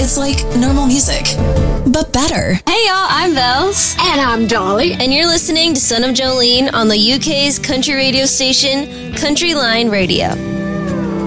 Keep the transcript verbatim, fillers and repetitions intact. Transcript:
It's like normal music, but better. Hey y'all, I'm Vels. And I'm Dolly. And you're listening to Son of Jolene on the U K's country radio station, Country Line Radio.